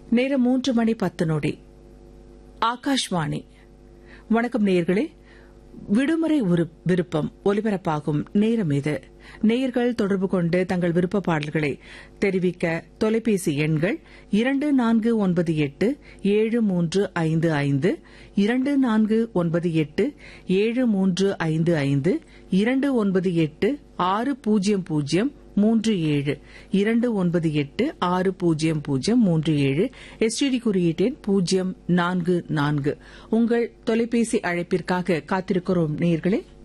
நேரம் 3:10 ஆகாஷ்வாணி. வணக்கம் நேயர்களே. விடுமுறை விருப்பம் ஒலிபரப்பாகும் நேரம் இது. நேயர்கள் தொடர்பு கொண்டு தங்கள் விருப்ப பாடல்களை தெரிவிக்க தொலைபேசி எண்கள் 2498-7355, 2498-7355, 298-60037, 298-60037, எஸ்டிடி குறியீட்டு எண் 044. உங்கள் தொலைபேசி அழைப்பிற்காக காத்திருக்கிறோம் நேயர்களே.